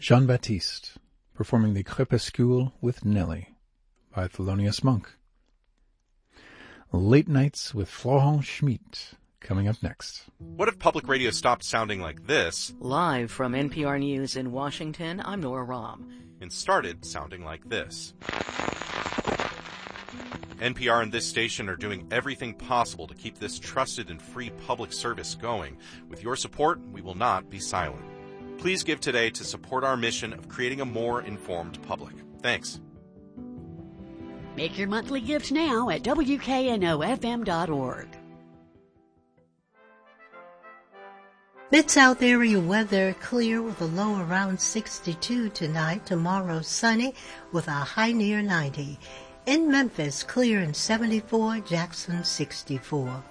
Jean-Baptiste, performing the Crépuscule with Nelly by Thelonious Monk. Late Nights with Florent Schmitt, coming up next. What if public radio stopped sounding like this? Live from NPR News in Washington, I'm Nora Rahm. And started sounding like this. NPR and this station are doing everything possible to keep this trusted and free public service going. With your support, we will not be silent. Please give today to support our mission of creating a more informed public. Thanks. Make your monthly gift now at WKNOFM.org. Mid-South area weather clear with a low around 62 tonight. Tomorrow sunny with a high near 90. In Memphis, clear and 74. Jackson, 64.